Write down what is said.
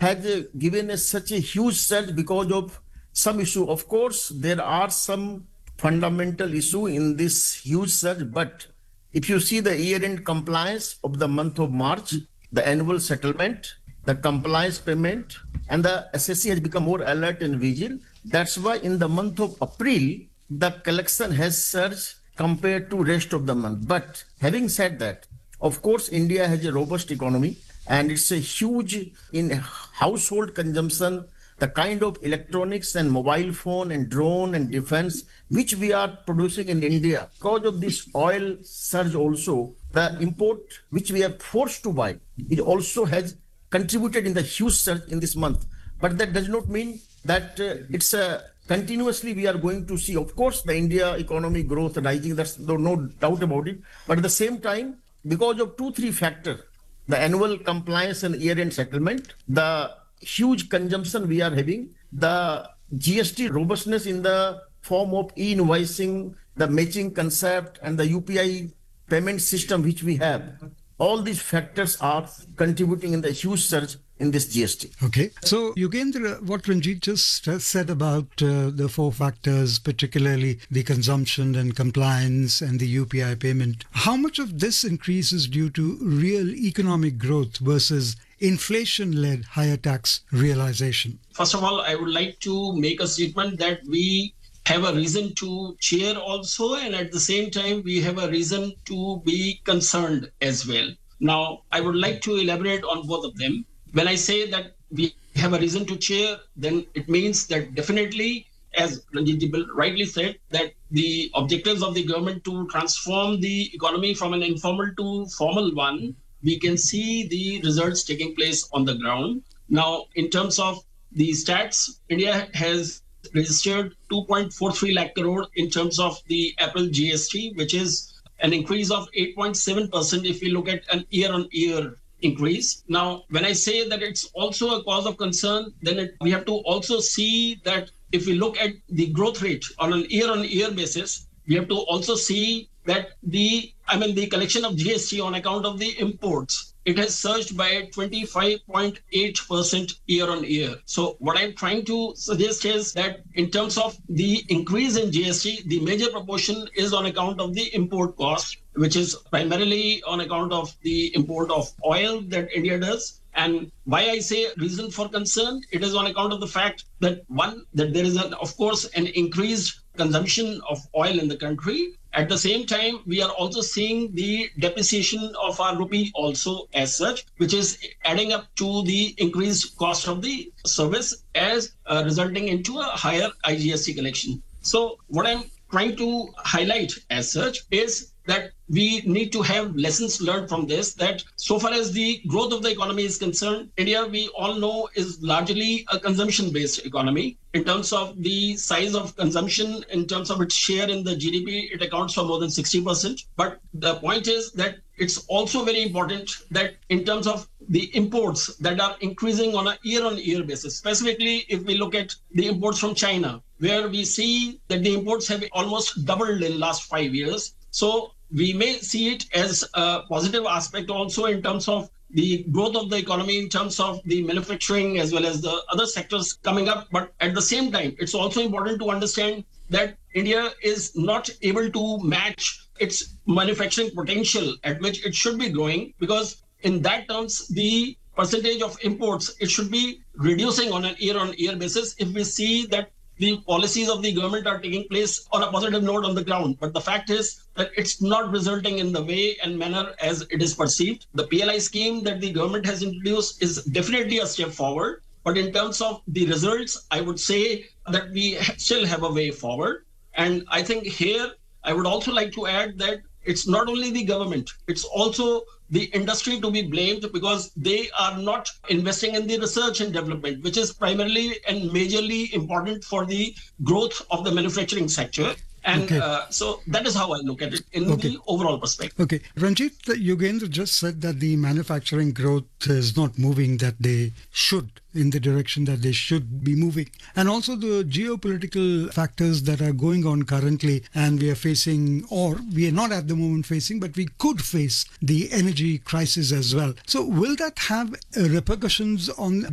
has given us such a huge surge because of some issue. Of course, there are some fundamental issue in this huge surge, but if you see the year-end compliance of the month of March, the annual settlement, the compliance payment, and the SSC has become more alert and vigilant. That's why in the month of April, the collection has surged compared to rest of the month. But having said that, of course, India has a robust economy and it's a huge in household consumption, the kind of electronics and mobile phone and drone and defense which we are producing in India. Because of this oil surge also, the import which we are forced to buy, it also has contributed in the huge surge in this month. But that does not mean that it's continuously we are going to see, of course, the India economy growth rising, that's no doubt about it. But at the same time, because of 2-3 factors, the annual compliance and year-end settlement, the huge consumption we are having, the GST robustness in the form of e-invoicing, the matching concept, and the UPI payment system which we have, all these factors are contributing in the huge surge in this GST. Okay. So, Yogendra, what Ranjit just said about the 4 factors, particularly the consumption and compliance and the UPI payment, how much of this increase is due to real economic growth versus inflation-led higher tax realization? First of all, I would like to make a statement that we have a reason to cheer also, and at the same time, we have a reason to be concerned as well. Now, I would like to elaborate on both of them. When I say that we have a reason to cheer, then it means that definitely, as Ranjit rightly said, that the objectives of the government to transform the economy from an informal to formal one, we can see the results taking place on the ground. Now, in terms of the stats, India has registered 2.43 lakh crore in terms of the April GST, which is an increase of 8.7% if we look at an year-on-year increase. Now, when I say that it's also a cause of concern, then we have to also see that if we look at the growth rate on an year-on-year basis, we have to also see that the collection of GST on account of the imports, it has surged by 25.8% year on year. So what I'm trying to suggest is that in terms of the increase in GST, the major proportion is on account of the import cost, which is primarily on account of the import of oil that India does. And why I say reason for concern, it is on account of the fact that that there is, of course, an increased consumption of oil in the country. At the same time, we are also seeing the depreciation of our rupee also as such, which is adding up to the increased cost of the service as resulting into a higher IGST collection. So what I'm trying to highlight as such is that we need to have lessons learned from this, that so far as the growth of the economy is concerned, India, we all know, is largely a consumption-based economy. In terms of the size of consumption, in terms of its share in the GDP, it accounts for more than 60%. But the point is that it's also very important that in terms of the imports that are increasing on a year-on-year basis, specifically if we look at the imports from China, where we see that the imports have almost doubled in the last 5 years. So we may see it as a positive aspect also in terms of the growth of the economy, in terms of the manufacturing as well as the other sectors coming up. But at the same time, it's also important to understand that India is not able to match its manufacturing potential at which it should be growing, because in that terms, the percentage of imports, it should be reducing on a year-on-year basis if we see that the policies of the government are taking place on a positive note on the ground. But the fact is that it's not resulting in the way and manner as it is perceived. The PLI scheme that the government has introduced is definitely a step forward. But in terms of the results, I would say that we still have a way forward. And I think here, I would also like to add that it's not only the government, it's also the industry to be blamed, because they are not investing in the research and development, which is primarily and majorly important for the growth of the manufacturing sector. And so that is how I look at it in the overall perspective. Okay. Ranjit, Yogendra just said that the manufacturing growth is not moving that they should, in the direction that they should be moving. And also the geopolitical factors that are going on currently, and we are facing, or we are not at the moment facing, but we could face the energy crisis as well. So will that have repercussions on